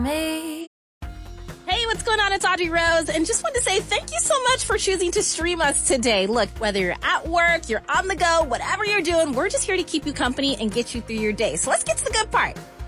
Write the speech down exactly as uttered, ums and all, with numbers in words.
Me. Hey, what's going on? It's Audrey Rose, and just wanted to say thank you so much for choosing to stream us today. Look, whether you're at work, you're on the go, whatever you're doing, we're just here to keep you company and get you through your day. So let's get to the good part.